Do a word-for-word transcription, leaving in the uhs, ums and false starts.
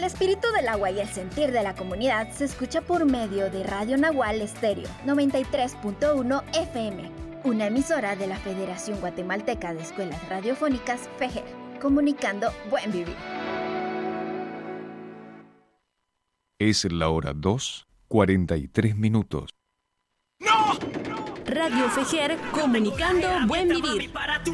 espíritu del agua y el sentir de la comunidad se escucha por medio de Radio Nahual Estéreo noventa y tres punto uno F M, una emisora de la Federación Guatemalteca de Escuelas Radiofónicas, FEGER, comunicando buen vivir. Es la hora dos, cuarenta y tres minutos. Radio FEGER, comunicando buen vivir.